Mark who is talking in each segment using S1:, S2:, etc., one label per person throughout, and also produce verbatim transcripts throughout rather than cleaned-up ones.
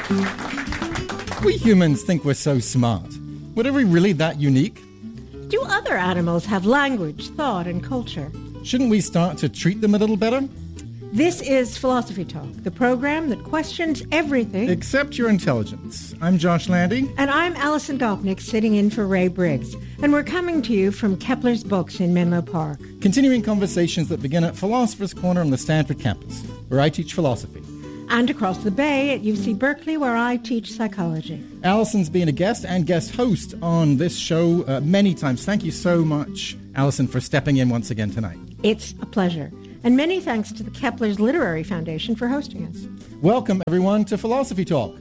S1: We humans think we're so smart. But are we really that unique?
S2: Do other animals have language, thought, and culture?
S1: Shouldn't we start to treat them a little better?
S2: This is Philosophy Talk, the program that questions everything
S1: except your intelligence. I'm Josh Landy.
S2: And I'm Alison Gopnik, sitting in for Ray Briggs. And we're coming to you from Kepler's Books in Menlo Park.
S1: Continuing conversations that begin at Philosopher's Corner on the Stanford campus, where I teach philosophy.
S2: And across the bay at U C Berkeley, where I teach psychology.
S1: Alison's been a guest and guest host on this show uh, many times. Thank you so much, Alison, for stepping in once again tonight.
S2: It's a pleasure. And many thanks to the Kepler's Literary Foundation for hosting us.
S1: Welcome, everyone, to Philosophy Talk.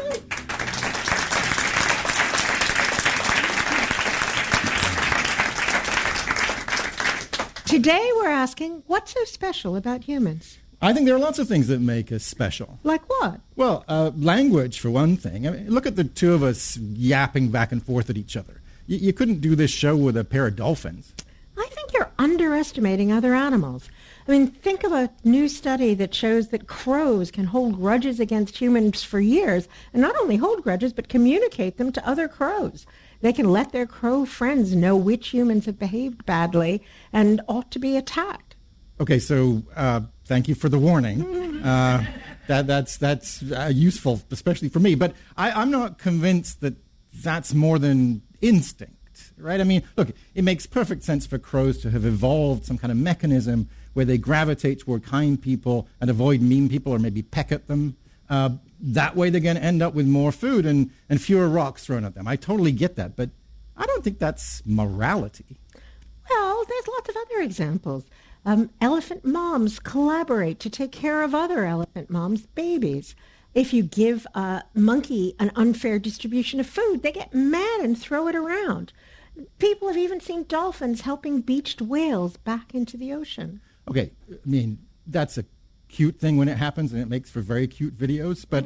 S2: Today we're asking, what's so special about humans?
S1: I think there are lots of things that make us special.
S2: Like what?
S1: Well, uh, language, for one thing. I mean, look at the two of us yapping back and forth at each other. Y- you couldn't do this show with a pair of dolphins.
S2: I think you're underestimating other animals. I mean, think of a new study that shows that crows can hold grudges against humans for years, and not only hold grudges, but communicate them to other crows. They can let their crow friends know which humans have behaved badly and ought to be attacked.
S1: Okay, so uh, thank you for the warning. Uh, that that's that's uh, useful, especially for me. But I, I'm not convinced that that's more than instinct. Right? I mean, look, it makes perfect sense for crows to have evolved some kind of mechanism where they gravitate toward kind people and avoid mean people or maybe peck at them. Uh, that way they're going to end up with more food and, and fewer rocks thrown at them. I totally get that, but I don't think that's morality.
S2: Well, there's lots of other examples. Um, elephant moms collaborate to take care of other elephant moms' babies. If you give a monkey an unfair distribution of food, they get mad and throw it around. People have even seen dolphins helping beached whales back into the ocean.
S1: Okay, I mean, that's a cute thing when it happens, and it makes for very cute videos, but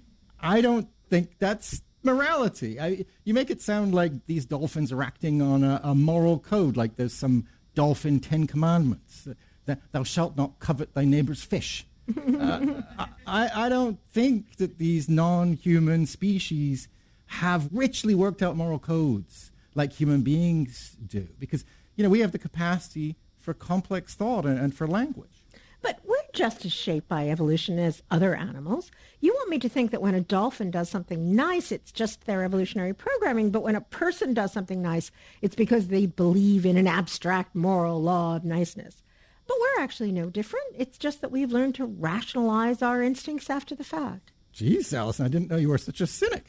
S1: I don't think that's morality. I, you make it sound like these dolphins are acting on a, a moral code, like there's some dolphin Ten Commandments, that thou shalt not covet thy neighbor's fish. uh, I, I don't think that these non-human species have richly worked out moral codes like human beings do, because, you know, we have the capacity for complex thought and, and for language.
S2: But we're just as shaped by evolution as other animals. You want me to think that when a dolphin does something nice, it's just their evolutionary programming, but when a person does something nice, it's because they believe in an abstract moral law of niceness. But we're actually no different. It's just that we've learned to rationalize our instincts after the fact.
S1: Geez, Alison, I didn't know you were such a cynic.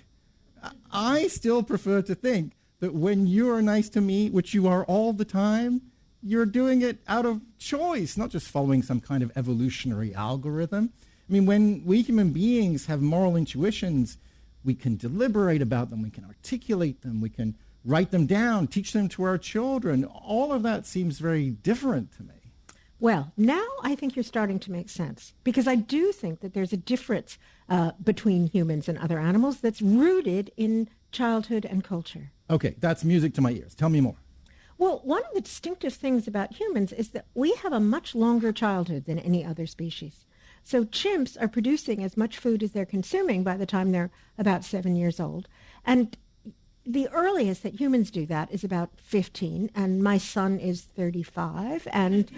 S1: I still prefer to think that when you're nice to me, which you are all the time, you're doing it out of choice, not just following some kind of evolutionary algorithm. I mean, when we human beings have moral intuitions, we can deliberate about them, we can articulate them, we can write them down, teach them to our children. All of that seems very different to me.
S2: Well, now I think you're starting to make sense, because I do think that there's a difference uh, between humans and other animals that's rooted in childhood and culture.
S1: Okay, that's music to my ears. Tell me more.
S2: Well, one of the distinctive things about humans is that we have a much longer childhood than any other species. So chimps are producing as much food as they're consuming by the time they're about seven years old. And the earliest that humans do that is about fifteen, and my son is thirty-five. And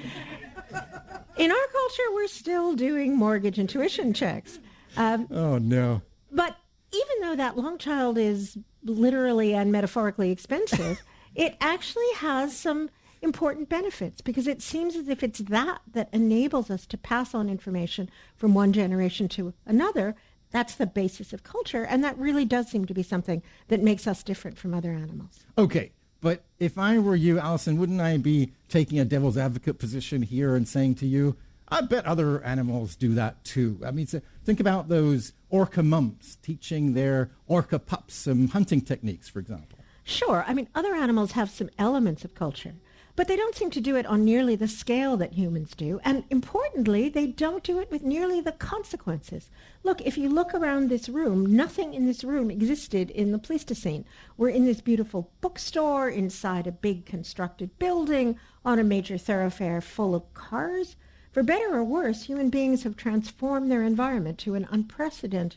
S2: in our culture, we're still doing mortgage and tuition checks. Um,
S1: oh, no.
S2: But even though that long child is literally and metaphorically expensive, it actually has some important benefits, because it seems as if it's that that enables us to pass on information from one generation to another. That's the basis of culture, and that really does seem to be something that makes us different from other animals.
S1: Okay, but if I were you, Alison, wouldn't I be taking a devil's advocate position here and saying to you, I bet other animals do that too. I mean, so think about those orca mums teaching their orca pups some hunting techniques, for example.
S2: Sure. I mean, other animals have some elements of culture, but they don't seem to do it on nearly the scale that humans do. And importantly, they don't do it with nearly the consequences. Look, if you look around this room, nothing in this room existed in the Pleistocene. We're in this beautiful bookstore, inside a big constructed building, on a major thoroughfare full of cars. For better or worse, human beings have transformed their environment to an unprecedented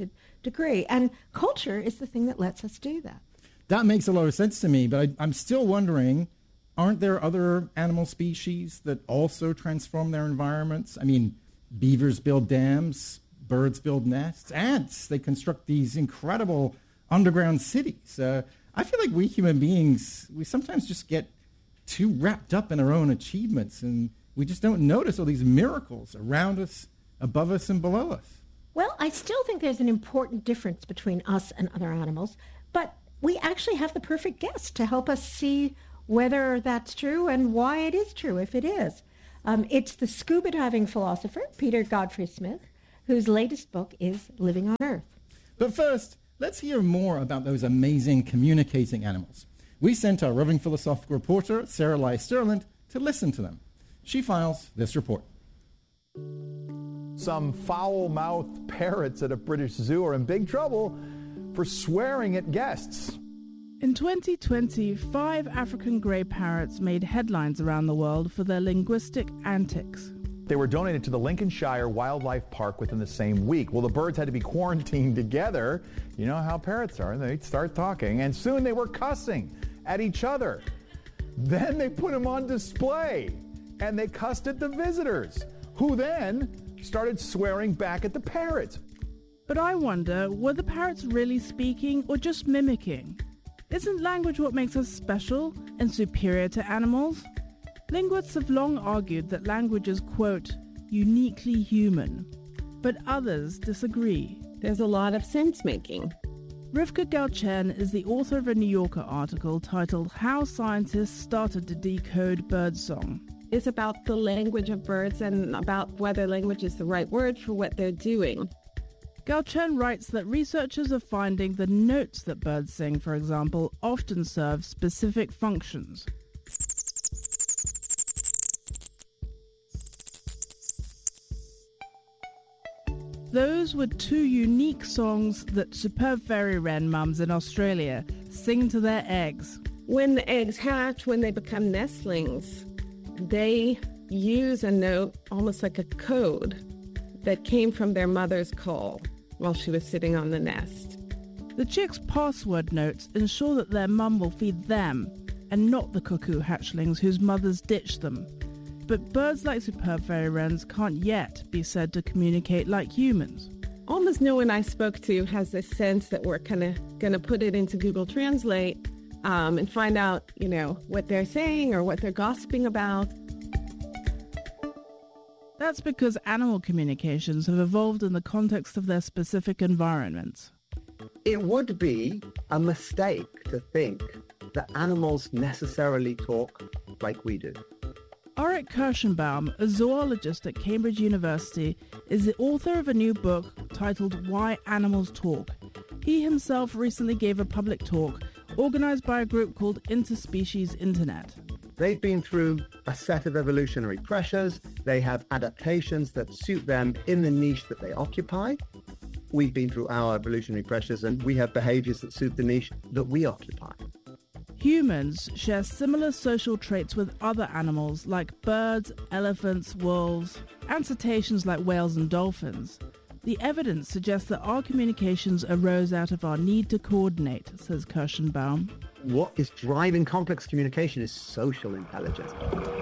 S2: degree. And culture is the thing that lets us do that.
S1: That makes a lot of sense to me, but I, I'm still wondering, aren't there other animal species that also transform their environments? I mean, beavers build dams, birds build nests, ants, they construct these incredible underground cities. Uh, I feel like we human beings, we sometimes just get too wrapped up in our own achievements, and we just don't notice all these miracles around us, above us, and below us.
S2: Well, I still think there's an important difference between us and other animals, but we actually have the perfect guest to help us see whether that's true and why it is true, if it is. Um, it's the scuba diving philosopher, Peter Godfrey Smith, whose latest book is Living on Earth.
S1: But first, let's hear more about those amazing communicating animals. We sent our roving philosophical reporter, Sarah Lai Sterland, to listen to them. She files this report.
S3: Some foul-mouthed parrots at a British zoo are in big trouble for swearing at guests.
S4: In twenty twenty, five African grey parrots made headlines around the world for their linguistic antics.
S3: They were donated to the Lincolnshire Wildlife Park within the same week. Well, the birds had to be quarantined together. You know how parrots are. They start talking, and soon they were cussing at each other. Then they put them on display, and they cussed at the visitors, who then started swearing back at the parrots.
S4: But I wonder, were the parrots really speaking or just mimicking? Isn't language what makes us special and superior to animals? Linguists have long argued that language is, quote, uniquely human, but others disagree.
S5: There's a lot of sense-making.
S4: Rivka Galchen is the author of a New Yorker article titled How Scientists Started to Decode Birdsong.
S5: It's about the language of birds and about whether language is the right word for what they're doing.
S4: Galchen writes that researchers are finding the notes that birds sing, for example, often serve specific functions. Those were two unique songs that superb fairy wren mums in Australia sing to their eggs.
S5: When the eggs hatch, when they become nestlings, they use a note almost like a code that came from their mother's call while she was sitting on the nest.
S4: The chicks' password notes ensure that their mum will feed them and not the cuckoo hatchlings whose mothers ditched them. But birds like superb fairy wrens can't yet be said to communicate like humans.
S5: Almost no one I spoke to has this sense that we're kind of going to put it into Google Translate um, and find out, you know, what they're saying or what they're gossiping about.
S4: That's because animal communications have evolved in the context of their specific environments.
S6: It would be a mistake to think that animals necessarily talk like we do.
S4: Arik Kirschenbaum, a zoologist at Cambridge University, is the author of a new book titled Why Animals Talk. He himself recently gave a public talk organized by a group called Interspecies Internet.
S6: They've been through a set of evolutionary pressures. They have adaptations that suit them in the niche that they occupy. We've been through our evolutionary pressures, and we have behaviors that suit the niche that we occupy.
S4: Humans share similar social traits with other animals like birds, elephants, wolves, and cetaceans like whales and dolphins. The evidence suggests that our communications arose out of our need to coordinate, says Kirschenbaum.
S6: What is driving complex communication is social intelligence.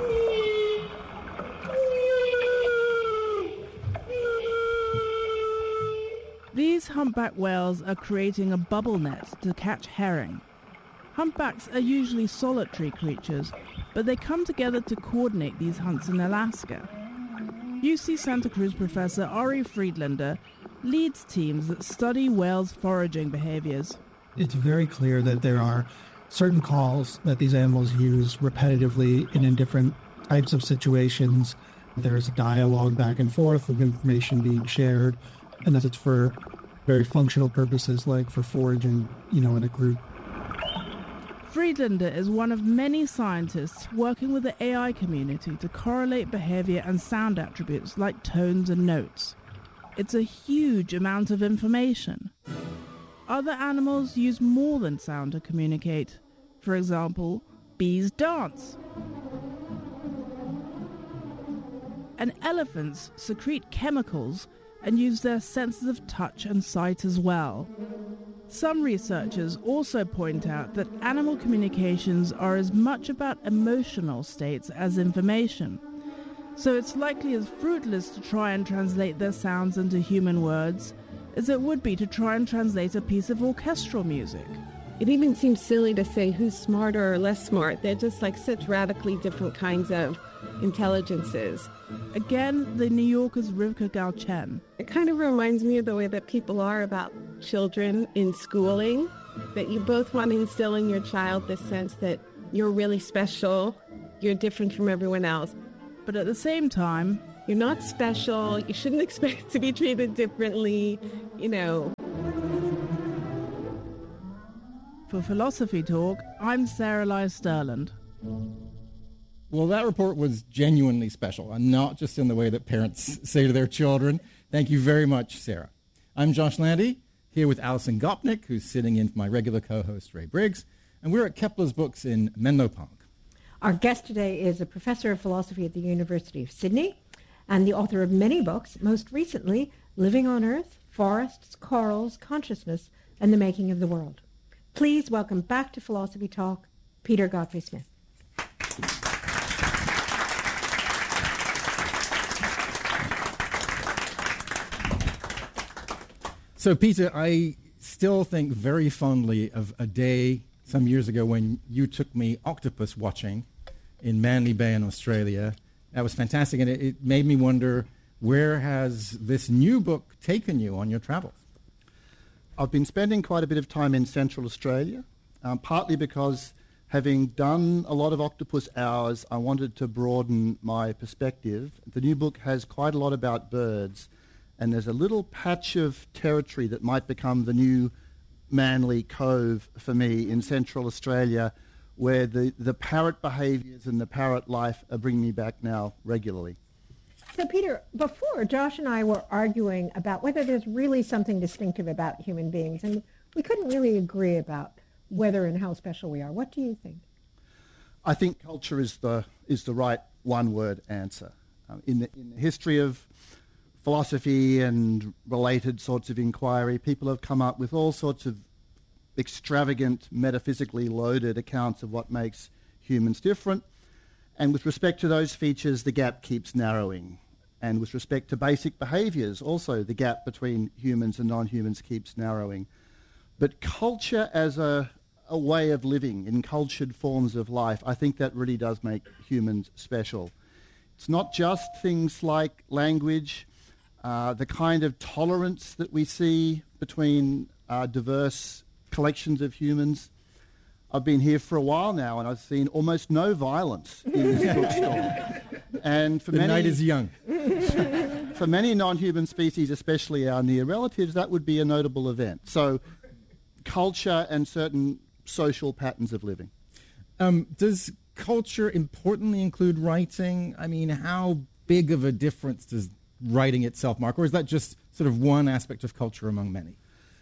S4: These humpback whales are creating a bubble net to catch herring. Humpbacks are usually solitary creatures, but they come together to coordinate these hunts in Alaska. U C Santa Cruz professor Ari Friedlander leads teams that study whales' foraging behaviors.
S7: It's very clear that there are certain calls that these animals use repetitively and in different types of situations. There's a dialogue back and forth of information being shared, and that it's for very functional purposes like for foraging, you know, in a group.
S4: Friedlander is one of many scientists working with the A I community to correlate behavior and sound attributes like tones and notes. It's a huge amount of information. Other animals use more than sound to communicate. For example, bees dance. And elephants secrete chemicals and use their senses of touch and sight as well. Some researchers also point out that animal communications are as much about emotional states as information. So it's likely as fruitless to try and translate their sounds into human words as it would be to try and translate a piece of orchestral music.
S5: It even seems silly to say who's smarter or less smart. They're just like such radically different kinds of intelligences.
S4: Again, the New Yorker's Rivka Galchen.
S5: It kind of reminds me of the way that people are about children in schooling, that you both want to instill in your child this sense that you're really special, you're different from everyone else.
S4: But at the same time,
S5: you're not special, you shouldn't expect to be treated differently, you know.
S4: For Philosophy Talk, I'm Sarah Lyse Sterland.
S1: Well, that report was genuinely special, and not just in the way that parents say to their children. Thank you very much, Sarah. I'm Josh Landy, here with Alison Gopnik, who's sitting in for my regular co-host, Ray Briggs, and we're at Kepler's Books in Menlo Park.
S2: Our guest today is a professor of philosophy at the University of Sydney and the author of many books, most recently Living on Earth, Forests, Corals, Consciousness, and the Making of the World. Please welcome back to Philosophy Talk, Peter Godfrey-Smith.
S1: So, Peter, I still think very fondly of a day some years ago when you took me octopus watching in Manly Bay in Australia. That was fantastic, and it, it made me wonder, where has this new book taken you on your travels?
S6: I've been spending quite a bit of time in Central Australia, um, partly because having done a lot of octopus hours, I wanted to broaden my perspective. The new book has quite a lot about birds, and there's a little patch of territory that might become the new Manly Cove for me in Central Australia, where the, the parrot behaviours and the parrot life are bringing me back now regularly.
S2: So, Peter, before, Josh and I were arguing about whether there's really something distinctive about human beings, and we couldn't really agree about whether and how special we are. What do you think?
S6: I think culture is the is the right one-word answer. Um, in, the, in the history of philosophy and related sorts of inquiry, people have come up with all sorts of extravagant, metaphysically loaded accounts of what makes humans different. And with respect to those features, the gap keeps narrowing. And with respect to basic behaviours, also the gap between humans and non-humans keeps narrowing. But culture as a, a way of living in cultured forms of life, I think that really does make humans special. It's not just things like language, uh, the kind of tolerance that we see between uh, diverse collections of humans. I've been here for a while now, and I've seen almost no violence in this bookstore. And for
S1: the
S6: many,
S1: night is young.
S6: For many non-human species, especially our near relatives, that would be a notable event. So, culture and certain social patterns of living.
S1: Um, does culture importantly include writing? I mean, how big of a difference does writing itself mark, or is that just sort of one aspect of culture among many?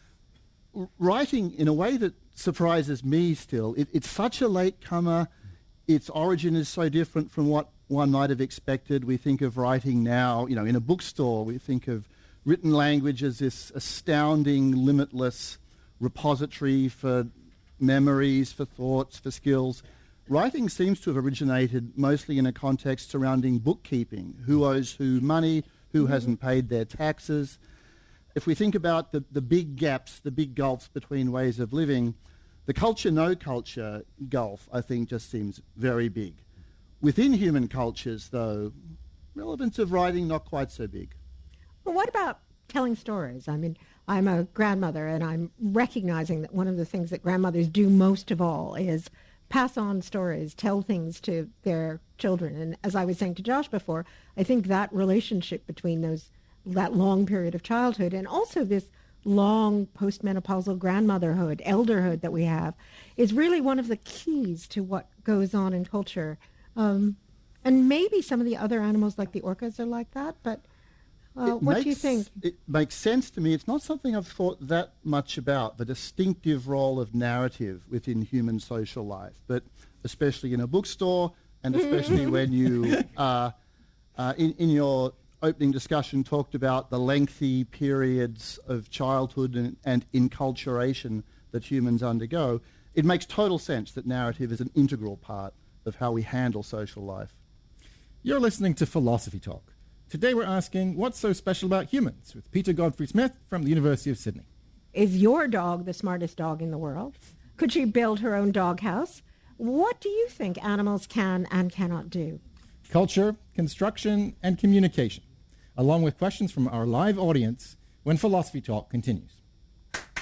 S6: Writing, in a way that surprises me still, it, it's such a latecomer. Its origin is so different from what one might have expected. We think of writing now, you know, in a bookstore. We think of written language as this astounding, limitless repository for memories, for thoughts, for skills. Writing seems to have originated mostly in a context surrounding bookkeeping. Who owes who money, who hasn't paid their taxes. If we think about the, the big gaps, the big gulfs between ways of living, the culture-no culture gulf, I think, just seems very big. Within human cultures, though, relevance of writing not quite so big.
S2: Well, what about telling stories? I mean, I'm a grandmother, and I'm recognizing that one of the things that grandmothers do most of all is pass on stories, tell things to their children. And as I was saying to Josh before, I think that relationship between those that long period of childhood and also this long postmenopausal grandmotherhood, elderhood that we have is really one of the keys to what goes on in culture. Um, and maybe some of the other animals like the orcas are like that, but uh, what
S6: makes,
S2: do you think?
S6: It makes sense to me. It's not something I've thought that much about, the distinctive role of narrative within human social life, but especially in a bookstore and especially when you are uh, in, in your
S8: opening discussion talked about the lengthy periods of childhood and, and enculturation that humans undergo, it makes total sense that narrative is an integral part of how we handle social life.
S1: You're listening to Philosophy Talk. Today we're asking, what's so special about humans? With Peter Godfrey-Smith from the University of Sydney.
S2: Is your dog the smartest dog in the world? Could she build her own doghouse? What do you think animals can and cannot do?
S1: Culture, construction, and communication, along with questions from our live audience when Philosophy Talk continues.